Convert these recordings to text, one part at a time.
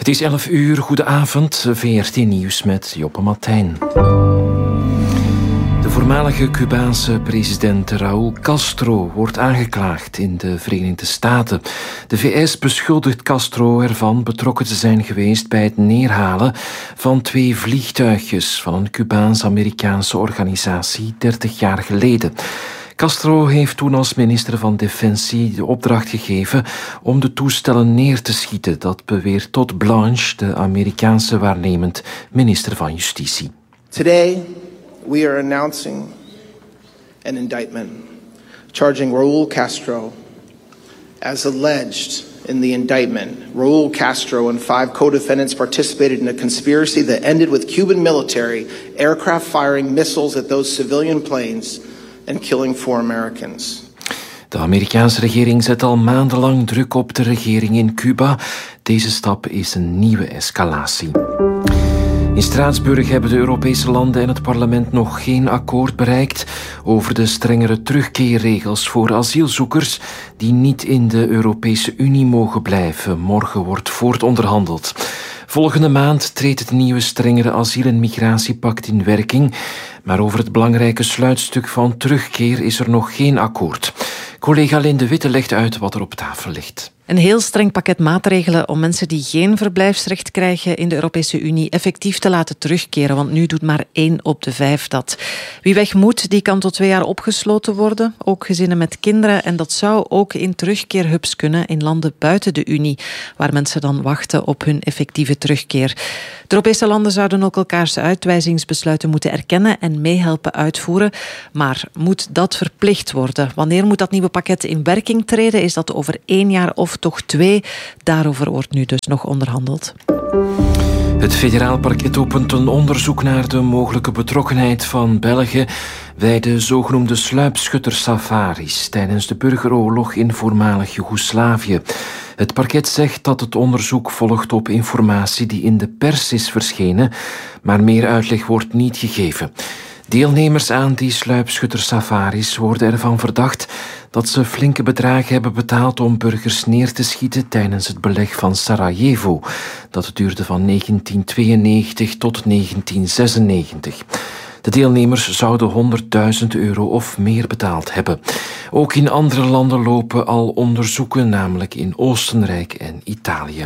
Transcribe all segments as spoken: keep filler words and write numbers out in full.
Het is elf uur, goedenavond, V R T Nieuws met Joppe Martijn. De voormalige Cubaanse president Raúl Castro wordt aangeklaagd in de Verenigde Staten. De V S beschuldigt Castro ervan betrokken te zijn geweest bij het neerhalen van twee vliegtuigjes van een Cubaans-Amerikaanse organisatie dertig jaar geleden. Castro heeft toen als minister van Defensie de opdracht gegeven om de toestellen neer te schieten. Dat beweert Todd Blanche, de Amerikaanse waarnemend minister van Justitie. Today we are announcing an indictment charging Raúl Castro as alleged in the indictment. Raúl Castro and five co-defendants participated in a conspiracy that ended with Cuban military aircraft firing missiles at those civilian planes and killing four Americans. De Amerikaanse regering zet al maandenlang druk op de regering in Cuba. Deze stap is een nieuwe escalatie. In Straatsburg hebben de Europese landen en het parlement nog geen akkoord bereikt over de strengere terugkeerregels voor asielzoekers die niet in de Europese Unie mogen blijven. Morgen wordt voortonderhandeld. Volgende maand treedt het nieuwe strengere asiel- en migratiepact in werking, maar over het belangrijke sluitstuk van terugkeer is er nog geen akkoord. Collega Linde Witte legt uit wat er op tafel ligt. Een heel streng pakket maatregelen om mensen die geen verblijfsrecht krijgen in de Europese Unie effectief te laten terugkeren, want nu doet maar één op de vijf dat. Wie weg moet, die kan tot twee jaar opgesloten worden, ook gezinnen met kinderen, en dat zou ook in terugkeerhubs kunnen in landen buiten de Unie, waar mensen dan wachten op hun effectieve terugkeer. De Europese landen zouden ook elkaars uitwijzingsbesluiten moeten erkennen en meehelpen uitvoeren, maar moet dat verplicht worden? Wanneer moet dat nieuwe pakket in werking treden? Is dat over één jaar of toch twee? Daarover wordt nu dus nog onderhandeld. Het federaal parket opent een onderzoek naar de mogelijke betrokkenheid van België bij de zogenoemde sluipschuttersafaris tijdens de burgeroorlog in voormalig Joegoslavië. Het parket zegt dat het onderzoek volgt op informatie die in de pers is verschenen, maar meer uitleg wordt niet gegeven. Deelnemers aan die sluipschuttersafaris worden ervan verdacht dat ze flinke bedragen hebben betaald om burgers neer te schieten tijdens het beleg van Sarajevo. Dat duurde van negentien tweeënnegentig tot negentien zesennegentig. De deelnemers zouden honderdduizend euro of meer betaald hebben. Ook in andere landen lopen al onderzoeken, namelijk in Oostenrijk en Italië.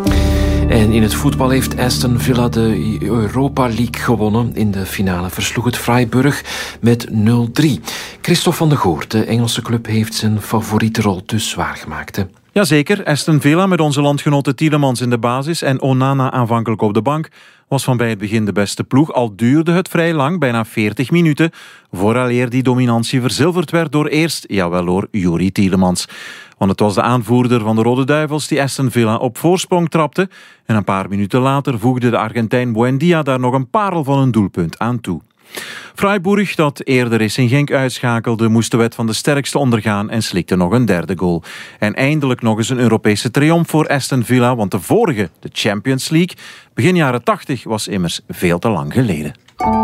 En in het voetbal heeft Aston Villa de Europa League gewonnen. In de finale versloeg het Freiburg met nul drie. Christophe van de Goor, de Engelse club, heeft zijn favoriete rol dus waargemaakt. Hè? Jazeker, Aston Villa met onze landgenoten Tielemans in de basis en Onana aanvankelijk op de bank was van bij het begin de beste ploeg, al duurde het vrij lang, bijna veertig minuten, vooraleer die dominantie verzilverd werd door eerst, jawel hoor, Youri Tielemans. Want het was de aanvoerder van de Rode Duivels die Aston Villa op voorsprong trapte en een paar minuten later voegde de Argentijn Buendia daar nog een parel van een doelpunt aan toe. Freiburg, dat eerder eens in Genk uitschakelde, moest de wet van de sterkste ondergaan en slikte nog een derde goal. En eindelijk nog eens een Europese triomf voor Aston Villa, want de vorige, de Champions League, begin jaren tachtig, was immers veel te lang geleden.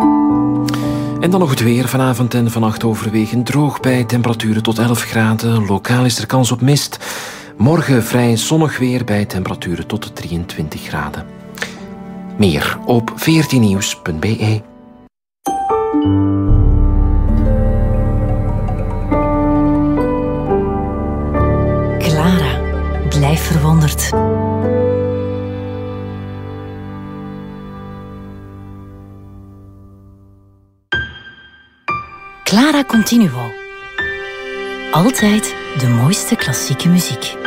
En dan nog het weer. Vanavond en vannacht overwegend droog bij temperaturen tot elf graden. Lokaal is er kans op mist. Morgen vrij zonnig weer bij temperaturen tot drieëntwintig graden. Meer op v r t nieuws punt b e. Clara, blijf verwonderd. Clara Continuo. Altijd de mooiste klassieke muziek.